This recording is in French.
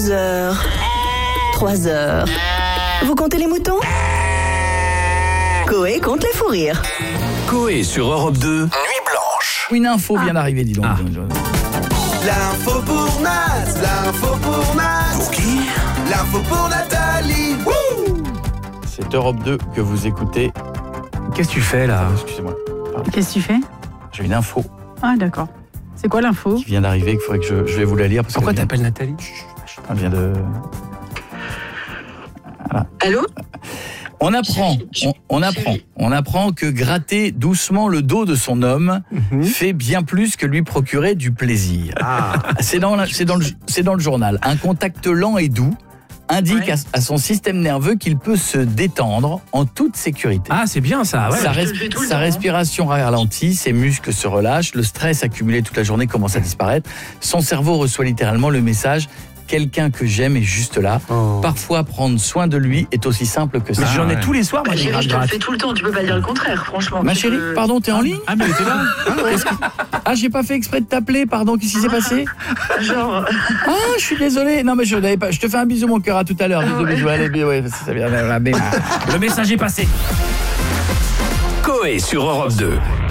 2 heures, 3 heures. Vous comptez les moutons ? Coé compte les fous rires. Coé sur Europe 2, Nuit Blanche. Une info vient d'arriver, dis donc. L'info pour Naz, l'info pour Naz. Pour qui ? L'info pour Nathalie. Wouh! C'est Europe 2 que vous écoutez. Qu'est-ce que tu fais là ? Excusez-moi. Pardon. Qu'est-ce que tu fais ? J'ai une info Ah, d'accord. C'est quoi l'info ? qui vient d'arriver, qu'il faudrait que je vais vous la lire. Parce Pourquoi qu'elle t'appelles Nathalie ? Elle vient de... Allô ? On apprend que gratter doucement le dos de son homme fait bien plus que lui procurer du plaisir. C'est dans le journal. Un contact lent et doux indique à son système nerveux qu'il peut se détendre en toute sécurité. Ah, c'est bien ça, ouais. Sa respiration ralentit, ses muscles se relâchent, le stress accumulé toute la journée commence à disparaître. Son cerveau reçoit littéralement le message « Quelqu'un que j'aime est juste là ». Parfois, prendre soin de lui est aussi simple que ça. Mais j'en ai tous les soirs, moi, des Chérie, je te le gratte. fais tout le temps, tu peux pas dire le contraire, franchement. Ma chérie, pardon, t'es en ligne ? Ah, mais t'es là. Ah, j'ai pas fait exprès de t'appeler, pardon, qu'est-ce qui s'est passé ? Genre, Ah, je suis désolé. Non, mais je n'avais pas. Je te fais un bisou, mon cœur, à tout à l'heure. Bisous. Allez, ouais, ça vient. Le message est passé. Coé sur Europe 2.